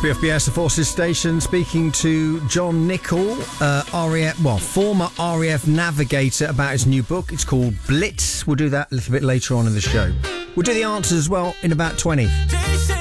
BFBS, the Forces Station, speaking to John Nichol, former RAF navigator, about his new book. It's called Blitz. We'll do that a little bit later on in the show. We'll do the answers as well in about 20.